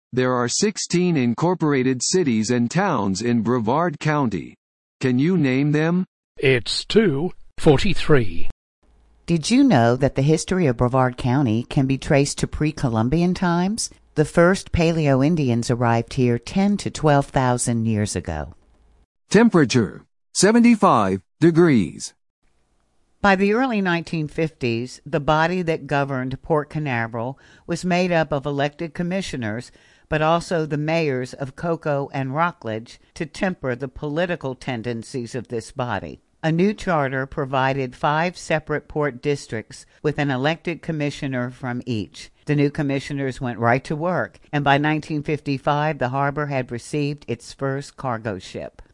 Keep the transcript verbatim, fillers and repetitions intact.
There are sixteen incorporated cities and towns in Brevard County. Can you name them? It's two forty-three. Did you know that the history of Brevard County can be traced to pre-Columbian times? The first Paleo-Indians arrived here ten to twelve thousand years ago. Temperature, seventy-five degrees. By the early nineteen fifties, the body that governed Port Canaveral was made up of elected commissioners, but also the mayors of Cocoa and Rockledge to temper the political tendencies of this body. A new charter provided five separate port districts with an elected commissioner from each. The new commissioners went right to work, and by nineteen fifty-five the harbor had received its first cargo ship.